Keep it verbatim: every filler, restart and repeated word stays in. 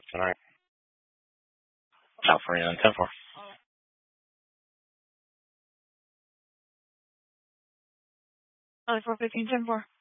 tonight. California on ten four. Charlie four fifteen ten four.